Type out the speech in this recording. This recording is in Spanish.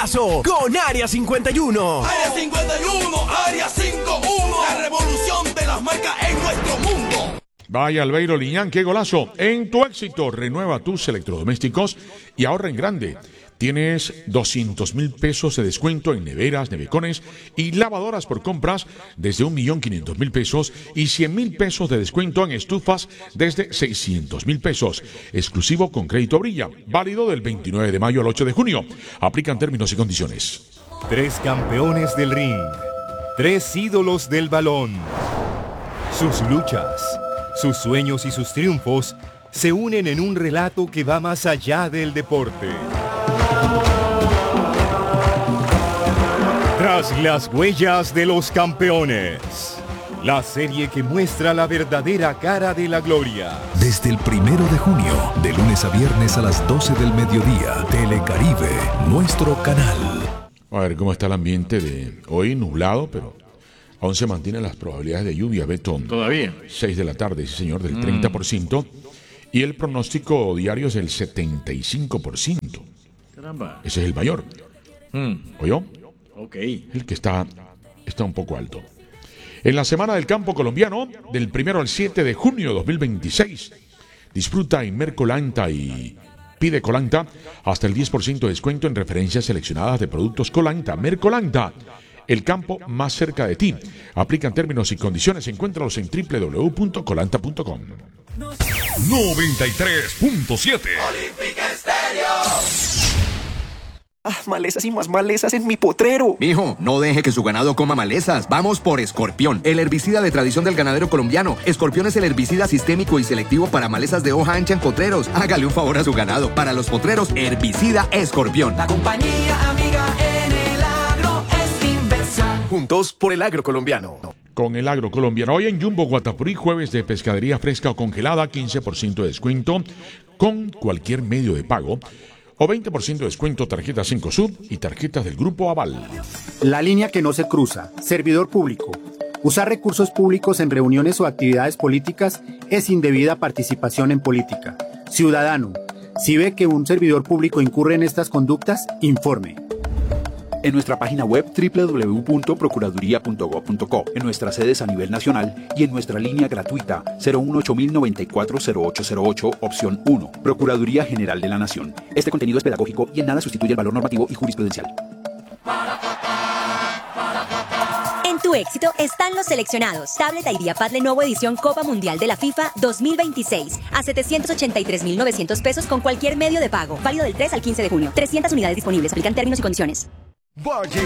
golazo con Área 51. Área 51, Área 51, la revolución de las marcas en nuestro mundo. Vaya Albeiro Liñán, qué golazo. En tu éxito, renueva tus electrodomésticos y ahorra en grande. Tienes 200,000 pesos de descuento en neveras, nevecones y lavadoras por compras desde 1,500,000 pesos y 100,000 pesos de descuento en estufas desde 600,000 pesos. Exclusivo con crédito Brilla. Válido del 29 de mayo al 8 de junio. Aplican términos y condiciones. 3 campeones del ring. 3 ídolos del balón. Sus luchas, sus sueños y sus triunfos se unen en un relato que va más allá del deporte. Tras las huellas de los campeones, la serie que muestra la verdadera cara de la gloria. Desde el 1 de junio, de lunes a viernes a las 12 del mediodía, Telecaribe, nuestro canal. A ver cómo está el ambiente de hoy, nublado, pero aún se mantienen las probabilidades de lluvia, Beto. ¿Todavía? 6 de la tarde, sí señor, del 30%. Y el pronóstico diario es del 75%. Caramba. Ese es el mayor. ¿Oyó? Ok. El que está un poco alto. En la Semana del Campo Colombiano, del 1 al 7 de junio de 2026, disfruta en Mercolanta y pide Colanta hasta el 10% de descuento en referencias seleccionadas de productos Colanta. Mercolanta, el campo más cerca de ti. Aplican términos y condiciones. Encuéntralos en www.colanta.com. 93.7 Olímpica Estéreo. Malezas y más malezas en mi potrero. Mijo, no deje que su ganado coma malezas. Vamos por Escorpión, el herbicida de tradición del ganadero colombiano. Escorpión es el herbicida sistémico y selectivo para malezas de hoja ancha en potreros. Hágale un favor a su ganado. Para los potreros, herbicida Escorpión. La compañía amiga en el agro es Inversa. Juntos por el agro colombiano. Con el agro colombiano. Hoy en Jumbo Guatapurí, jueves de pescadería fresca o congelada, 15% de descuento con cualquier medio de pago. O 20% de descuento tarjetas Cencosud y tarjetas del Grupo Aval. La línea que no se cruza. Servidor público. Usar recursos públicos en reuniones o actividades políticas es indebida participación en política. Ciudadano, si ve que un servidor público incurre en estas conductas, informe. En nuestra página web www.procuraduría.gov.co, en nuestras sedes a nivel nacional y en nuestra línea gratuita 018-094-0808, opción 1, Procuraduría General de la Nación. Este contenido es pedagógico y en nada sustituye el valor normativo y jurisprudencial. En tu éxito están los seleccionados. Tablet IdeaPad Lenovo edición Copa Mundial de la FIFA 2026 a 783,900 pesos con cualquier medio de pago. Válido del 3 al 15 de junio. 300 unidades disponibles. Aplican términos y condiciones. Valle